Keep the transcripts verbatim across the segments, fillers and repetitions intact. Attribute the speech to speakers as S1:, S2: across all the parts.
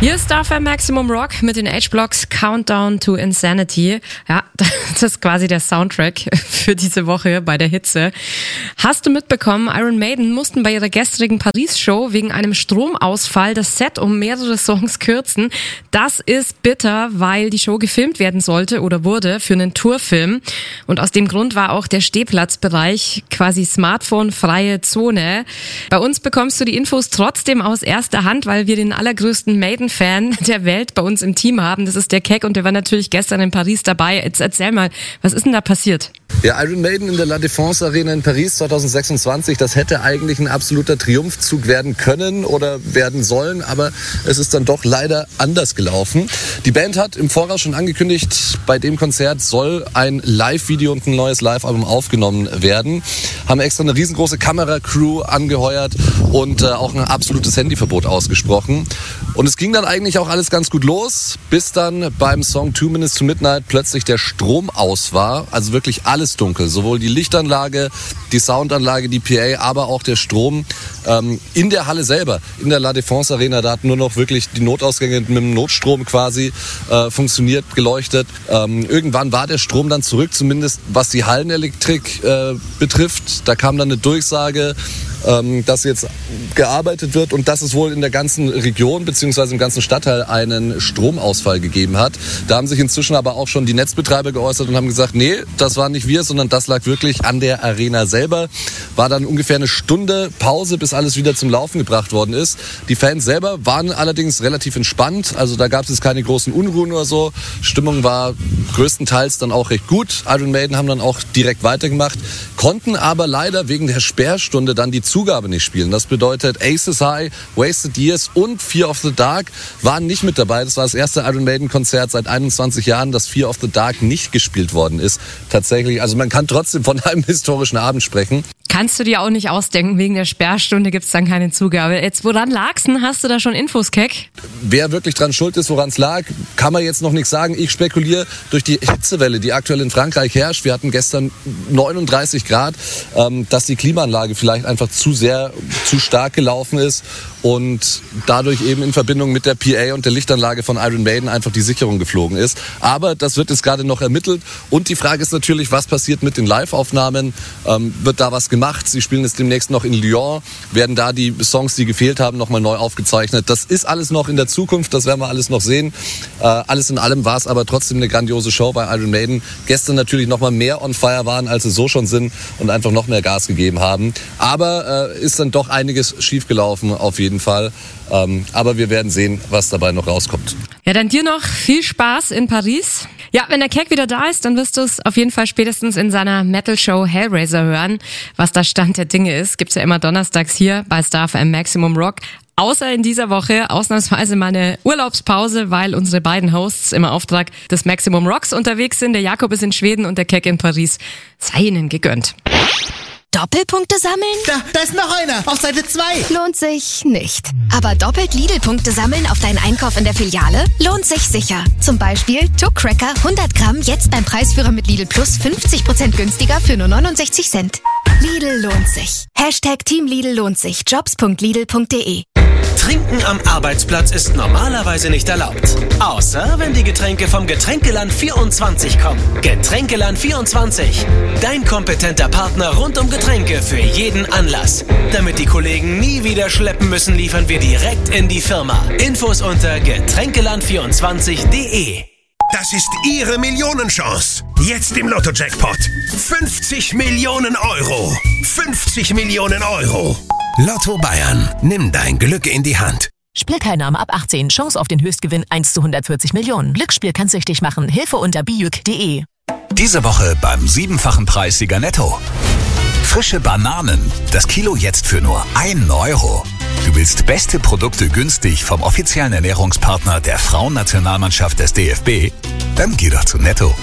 S1: Hier ist Star F M Maximum Rock mit den H-Blocks Countdown to Insanity. Ja, das ist quasi der Soundtrack für diese Woche bei der Hitze. Hast du mitbekommen, Iron Maiden mussten bei ihrer gestrigen Paris-Show wegen einem Stromausfall das Set um mehrere Songs kürzen. Das ist bitter, weil die Show gefilmt werden sollte oder wurde für einen Tourfilm. Und aus dem Grund war auch der Stehplatzbereich quasi Smartphone-freie Zone. Bei uns bekommst du die Infos trotzdem aus erster Hand, weil wir den allergrößten Maiden-Fan der Welt bei uns im Team haben. Das ist der Keck und der war natürlich gestern in Paris dabei. Jetzt erzähl mal, was ist denn da passiert?
S2: Ja, Iron Maiden in der La Défense Arena in Paris zwanzig sechsundzwanzig, das hätte eigentlich ein absoluter Triumphzug werden können oder werden sollen, aber es ist dann doch leider anders gelaufen. Die Band hat im Voraus schon angekündigt, bei dem Konzert soll ein Live-Video und ein neues Live-Album aufgenommen werden. Haben extra eine riesengroße Kameracrew angeheuert und äh, auch ein absolutes Handyverbot ausgesprochen. Und es ging dann eigentlich auch alles ganz gut los, bis dann beim Song Two Minutes to Midnight plötzlich der Strom aus war. Also wirklich alles dunkel. Sowohl die Lichtanlage, die Soundanlage, die P A, aber auch der Strom ähm, in der Halle selber, in der La Défense Arena. Da hatten nur noch wirklich die Notausgänge mit dem Notstrom quasi äh, funktioniert, geleuchtet. Ähm, irgendwann war der Strom dann zurück, zumindest was die Hallenelektrik äh, betrifft. Da kam dann eine Durchsage, ähm, dass jetzt gearbeitet wird und dass es wohl in der ganzen Region bzw. im ganzen Stadtteil einen Stromausfall gegeben hat. Da haben sich inzwischen aber auch schon die Netzbetreiber geäußert und haben gesagt, nee, das war nicht wir, sondern das lag wirklich an der Arena selber. War dann ungefähr eine Stunde Pause, bis alles wieder zum Laufen gebracht worden ist. Die Fans selber waren allerdings relativ entspannt, also da gab es keine großen Unruhen oder so. Stimmung war größtenteils dann auch recht gut. Iron Maiden haben dann auch direkt weitergemacht, konnten aber leider wegen der Sperrstunde dann die Zugabe nicht spielen. Das bedeutet, Aces High, Wasted Years und Fear of the Dark waren nicht mit dabei. Das war das erste Iron Maiden Konzert seit einundzwanzig Jahren, dass Fear of the Dark nicht gespielt worden ist. Tatsächlich, also man kann trotzdem von einem historischen Abend sprechen.
S1: Kannst du dir auch nicht ausdenken, wegen der Sperrstunde gibt's dann keine Zugabe. Jetzt, woran lag's denn? Hast du da schon Infos, Keck?
S2: Wer wirklich dran schuld ist, woran es lag, kann man jetzt noch nichts sagen. Ich spekuliere durch die Hitzewelle, die aktuell in Frankreich herrscht. Wir hatten gestern neununddreißig Grad, ähm, dass die Klimaanlage vielleicht einfach zu sehr, zu stark gelaufen ist und dadurch eben in Verbindung mit der P A und der Lichtanlage von Iron Maiden einfach die Sicherung geflogen ist. Aber das wird jetzt gerade noch ermittelt und die Frage ist natürlich, was passiert mit den Live-Aufnahmen? Ähm, wird da was gemacht? Sie spielen jetzt demnächst noch in Lyon, werden da die Songs, die gefehlt haben, nochmal neu aufgezeichnet. Das ist alles noch in der Zukunft, das werden wir alles noch sehen. Äh, alles in allem war es aber trotzdem eine grandiose Show bei Iron Maiden. Gestern natürlich nochmal mehr on fire waren, als sie so schon sind und einfach noch mehr Gas gegeben haben. Aber äh, ist dann doch einiges schiefgelaufen auf jeden Fall. Ähm, aber wir werden sehen, was dabei noch rauskommt.
S1: Ja, dann dir noch viel Spaß in Paris. Ja, wenn der Keck wieder da ist, dann wirst du es auf jeden Fall spätestens in seiner Metal-Show Hellraiser hören. Was da Stand der Dinge ist, gibt's ja immer donnerstags hier bei Star F M Maximum Rock. Außer in dieser Woche ausnahmsweise mal eine Urlaubspause, weil unsere beiden Hosts im Auftrag des Maximum Rocks unterwegs sind. Der Jakob ist in Schweden und der Keck in Paris. Sei ihnen gegönnt.
S3: Doppelpunkte sammeln?
S4: Da, da ist noch einer, auf Seite zwei.
S3: Lohnt sich nicht. Aber doppelt Lidl-Punkte sammeln auf deinen Einkauf in der Filiale? Lohnt sich sicher. Zum Beispiel Tuck Cracker hundert Gramm jetzt beim Preisführer mit Lidl Plus fünfzig Prozent günstiger für nur neunundsechzig Cent. Lidl lohnt sich. Hashtag Team Lidl lohnt sich. Jobs punkt lidl punkt de.
S5: Trinken am Arbeitsplatz ist normalerweise nicht erlaubt. Außer wenn die Getränke vom Getränkeland vierundzwanzig kommen. Getränkeland vierundzwanzig. Dein kompetenter Partner rund um Getränke für jeden Anlass. Damit die Kollegen nie wieder schleppen müssen, liefern wir direkt in die Firma. Infos unter getränkeland vierundzwanzig punkt de.
S6: Das ist Ihre Millionenchance. Jetzt im Lotto-Jackpot. fünfzig Millionen Euro. fünfzig Millionen Euro. Lotto Bayern. Nimm dein Glück in die Hand.
S7: Spielteilnahme ab achtzehn. Chance auf den Höchstgewinn eins zu hundertvierzig Millionen. Glücksspiel kann süchtig machen. Hilfe unter bijuk punkt de.
S8: Diese Woche beim siebenfachen Preissieger Netto. Frische Bananen. Das Kilo jetzt für nur ein Euro. Du willst beste Produkte günstig vom offiziellen Ernährungspartner der Frauennationalmannschaft des D F B? Dann geh doch zu Netto.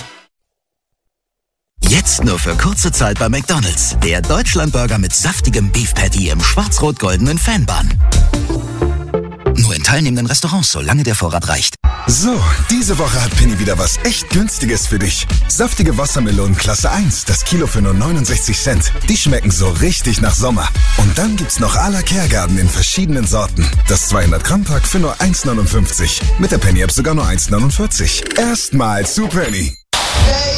S9: Jetzt nur für kurze Zeit bei McDonald's. Der Deutschlandburger mit saftigem Beef Patty im schwarz-rot-goldenen Fanbun. Nur in teilnehmenden Restaurants, solange der Vorrat reicht.
S10: So, diese Woche hat Penny wieder was echt Günstiges für dich. Saftige Wassermelonen Klasse eins, das Kilo für nur neunundsechzig Cent. Die schmecken so richtig nach Sommer. Und dann gibt's noch à la Kergarten in verschiedenen Sorten. Das zweihundert Gramm Pack für nur eins neunundfünfzig. Mit der Penny App sogar nur eins neunundvierzig. Erstmal zu Penny.